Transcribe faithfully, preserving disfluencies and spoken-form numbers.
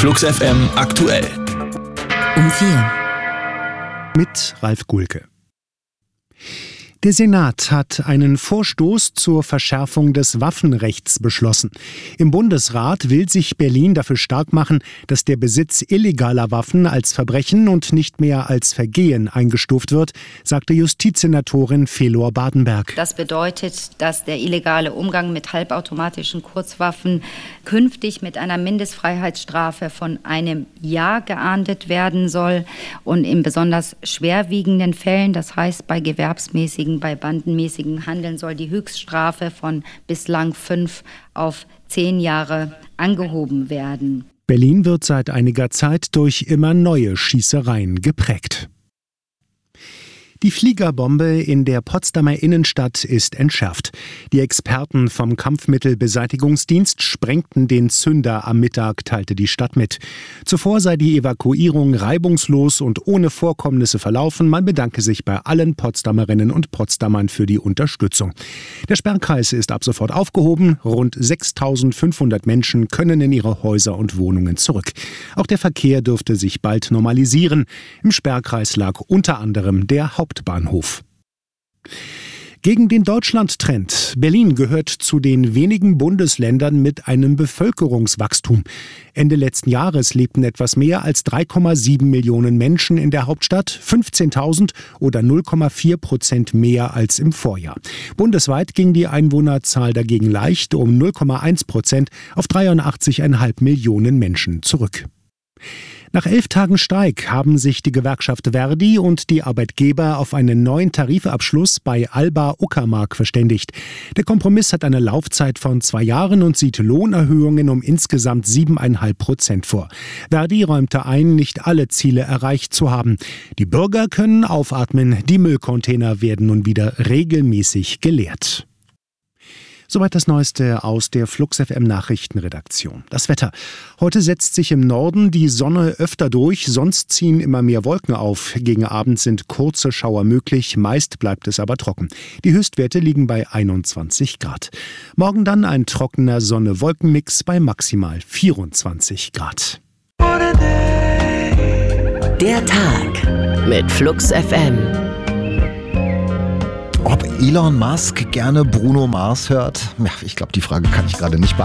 Flux F M aktuell. Um vier. Mit Ralf Gulke. Der Senat hat einen Vorstoß zur Verschärfung des Waffenrechts beschlossen. Im Bundesrat will sich Berlin dafür stark machen, dass der Besitz illegaler Waffen als Verbrechen und nicht mehr als Vergehen eingestuft wird, sagte Justizsenatorin Felor Badenberg. Das bedeutet, dass der illegale Umgang mit halbautomatischen Kurzwaffen künftig mit einer Mindestfreiheitsstrafe von einem Jahr geahndet werden soll und in besonders schwerwiegenden Fällen, das heißt bei gewerbsmäßigen, bei bandenmäßigen Handeln, soll die Höchststrafe von bislang fünf auf zehn Jahre angehoben werden. Berlin wird seit einiger Zeit durch immer neue Schießereien geprägt. Die Fliegerbombe in der Potsdamer Innenstadt ist entschärft. Die Experten vom Kampfmittelbeseitigungsdienst sprengten den Zünder am Mittag, teilte die Stadt mit. Zuvor sei die Evakuierung reibungslos und ohne Vorkommnisse verlaufen. Man bedanke sich bei allen Potsdamerinnen und Potsdamern für die Unterstützung. Der Sperrkreis ist ab sofort aufgehoben. Rund sechstausendfünfhundert Menschen können in ihre Häuser und Wohnungen zurück. Auch der Verkehr dürfte sich bald normalisieren. Im Sperrkreis lag unter anderem der Hauptbahnhof. Gegen den Deutschland-Trend. Berlin gehört zu den wenigen Bundesländern mit einem Bevölkerungswachstum. Ende letzten Jahres lebten etwas mehr als drei Komma sieben Millionen Menschen in der Hauptstadt, fünfzehntausend oder null Komma vier Prozent mehr als im Vorjahr. Bundesweit ging die Einwohnerzahl dagegen leicht um null Komma eins Prozent auf dreiundachtzig Komma fünf Millionen Menschen zurück. Nach elf Tagen Streik haben sich die Gewerkschaft Verdi und die Arbeitgeber auf einen neuen Tarifabschluss bei Alba Uckermark verständigt. Der Kompromiss hat eine Laufzeit von zwei Jahren und sieht Lohnerhöhungen um insgesamt sieben Komma fünf Prozent vor. Verdi räumte ein, nicht alle Ziele erreicht zu haben. Die Bürger können aufatmen, die Müllcontainer werden nun wieder regelmäßig geleert. Soweit das Neueste aus der Flux F M Nachrichtenredaktion. Das Wetter. Heute setzt sich im Norden die Sonne öfter durch, sonst ziehen immer mehr Wolken auf. Gegen Abend sind kurze Schauer möglich, meist bleibt es aber trocken. Die Höchstwerte liegen bei einundzwanzig Grad. Morgen dann ein trockener Sonne-Wolken-Mix bei maximal vierundzwanzig Grad. Der Tag mit Flux F M. Ob Elon Musk gerne Bruno Mars hört? Ja, ich glaube, die Frage kann ich gerade nicht beantworten.